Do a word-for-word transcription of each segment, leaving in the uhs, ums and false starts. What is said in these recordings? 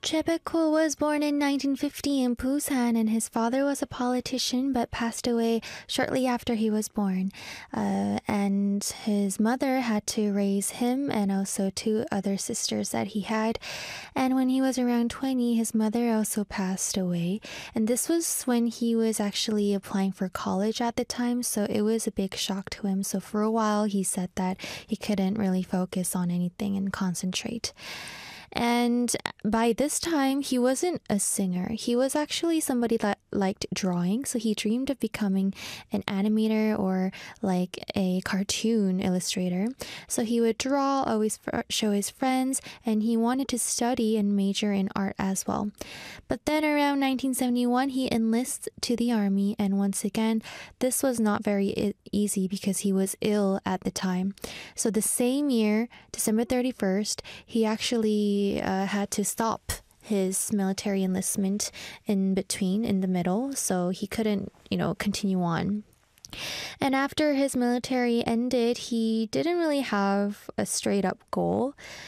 Chebeko was born in nineteen fifty in Busan, and his father was a politician but passed away shortly after he was born. Uh, and his mother had to raise him and also two other sisters that he had. And when he was around twenty, his mother also passed away. And this was when he was actually applying for college at the time, so it was a big shock to him. So for a while, he said that he couldn't really focus on anything and concentrate. And by this time, he wasn't a singer. He was actually somebody that liked drawing. So he dreamed of becoming an animator or like a cartoon illustrator. So he would draw, always f- show his friends, and he wanted to study and major in art as well. But then around nineteen seventy-one, he enlists to the army. And once again, this was not very e- easy because he was ill at the time. So the same year, December thirty-first, he actually Uh, had to stop his military enlistment in between, in the middle, so he couldn't, you know, continue on. And after his military ended, he didn't really have a straight up goal.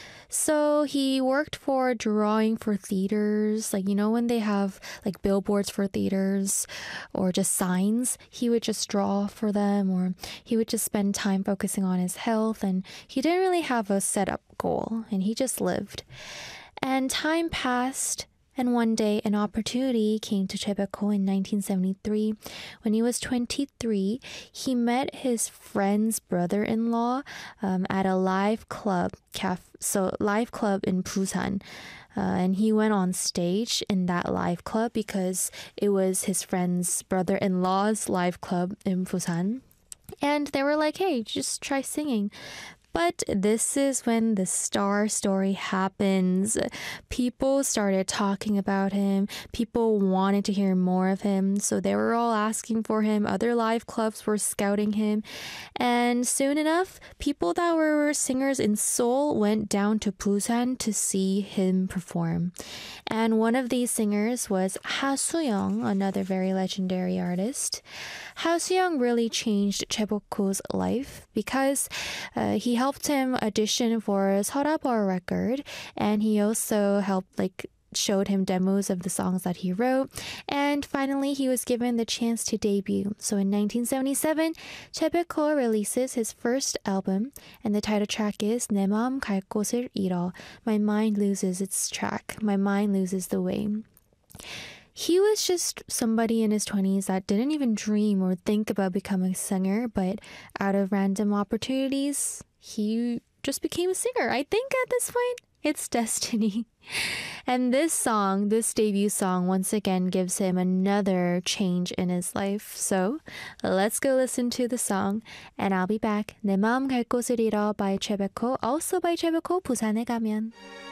So he worked for drawing for theaters, like, you know, when they have like billboards for theaters or just signs, he would just draw for them, or he would just spend time focusing on his health, and he didn't really have a set up goal, and he just lived. And time passed, and one day an opportunity came to Chebeko in nineteen seventy-three. When he was twenty-three, he met his friend's brother-in-law um, at a live club, caf- so live club in Busan. Uh, and he went on stage in that live club because it was his friend's brother-in-law's live club in Busan. And they were like, hey, just try singing. But this is when the star story happens. People started talking about him. People wanted to hear more of him. So they were all asking for him. Other live clubs were scouting him. And soon enough, people that were singers in Seoul went down to Busan to see him perform. And one of these singers was Ha Soo-young, another very legendary artist. Ha Soo-young really changed Chebeko's life because uh, he helped him audition for Seorabor record, and he also helped like showed him demos of the songs that he wrote, and finally he was given the chance to debut. So in nineteen seventy-seven, Chebeko releases his first album, and the title track is 내 마음 갈 곳을 잃어. My mind loses its track. My mind loses the way. He was just somebody in his twenties that didn't even dream or think about becoming a singer, but out of random opportunities, he just became a singer. I think at this point, it's destiny. And this song, this debut song, once again gives him another change in his life. So let's go listen to the song, and I'll be back. 내 마음 갈 곳을 잃어 by Chebeko, also by Chebeko, 부산에 가면.